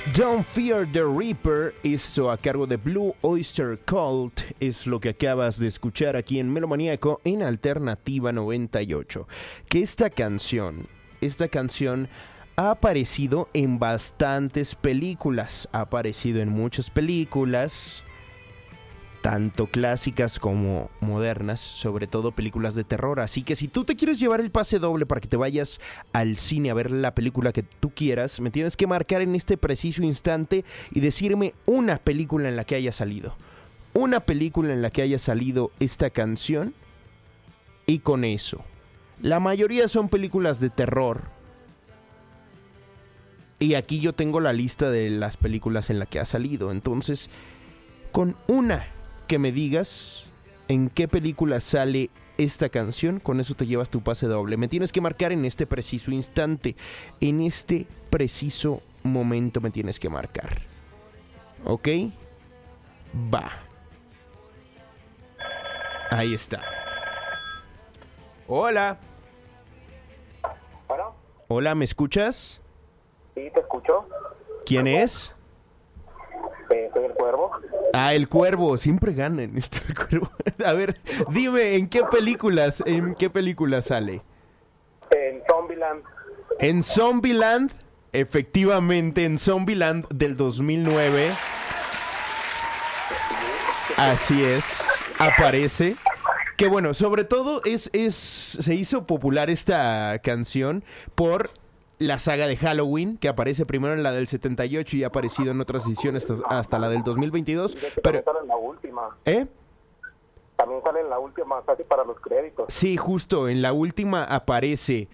Don't Fear the Reaper, esto a cargo de Blue Oyster Cult, es lo que acabas de escuchar aquí en Melomaníaco en Alternativa 98. Que esta canción ha aparecido en bastantes películas, ha aparecido en muchas películas, tanto clásicas como modernas, sobre todo películas de terror. Así que si tú te quieres llevar el pase doble para que te vayas al cine a ver la película que tú quieras, me tienes que marcar en este preciso instante y decirme una película en la que haya salido. Una película en la que haya salido esta canción, y con eso. La mayoría son películas de terror. Y aquí yo tengo la lista de las películas en la que ha salido. Entonces, con una que me digas en qué película sale esta canción, con eso te llevas tu pase doble. Me tienes que marcar en este preciso instante. En este preciso momento me tienes que marcar. ¿Ok? Va. Ahí está. Hola. Bueno, Hola, ¿me escuchas? sí, te escucho. ¿Quién es? Soy el Cuervo. Ah, el Cuervo, siempre gana en esto el Cuervo. A ver, dime, ¿en qué películas sale? En Zombieland. En Zombieland, efectivamente, en Zombieland del 2009. Así es, aparece. Que bueno, sobre todo se hizo popular esta canción por la saga de Halloween, que aparece primero en la del 78 y ha aparecido en otras ediciones hasta la del 2022. De hecho, Pero, también sale en la última. ¿eh? También sale en la última, casi para los créditos. Sí, justo, en la última aparece